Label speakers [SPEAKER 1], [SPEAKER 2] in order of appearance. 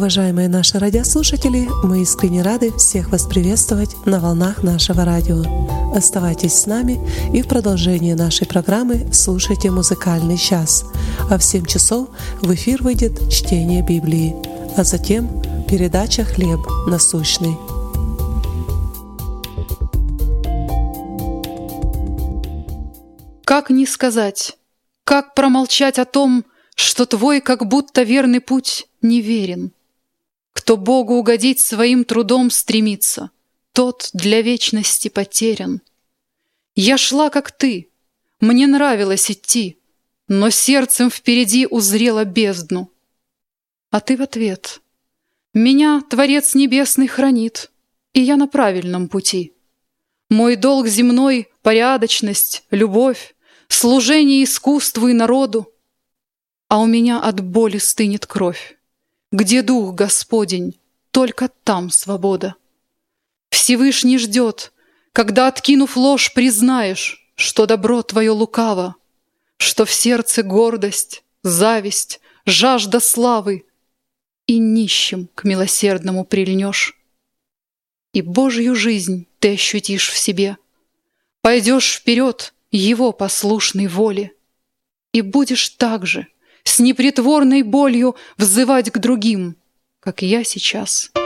[SPEAKER 1] Уважаемые наши радиослушатели, мы искренне рады всех вас приветствовать на волнах нашего радио. Оставайтесь с нами и в продолжении нашей программы слушайте музыкальный час. А в 7 часов в эфир выйдет чтение Библии, а затем передача «Хлеб насущный».
[SPEAKER 2] Как не сказать, как промолчать о том, что твой как будто верный путь неверен? Кто Богу угодить своим трудом стремится, тот для вечности потерян. Я шла, как ты, мне нравилось идти, но сердцем впереди узрела бездну. А ты в ответ: меня Творец Небесный хранит, и я на правильном пути. Мой долг земной — порядочность, любовь, служение искусству и народу. А у меня от боли стынет кровь. Где Дух Господень, только там свобода. Всевышний ждет, когда, откинув ложь, признаешь, что добро твое лукаво, что в сердце гордость, зависть, жажда славы, и нищим к милосердному прильнешь. И Божью жизнь ты ощутишь в себе, пойдешь вперед Его послушной воле, и будешь так же с непритворной болью взывать к другим, как я сейчас.